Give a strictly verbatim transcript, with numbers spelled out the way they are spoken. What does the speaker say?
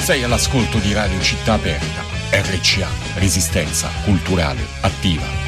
Sei all'ascolto di Radio Città Aperta, R C A, Resistenza Culturale Attiva.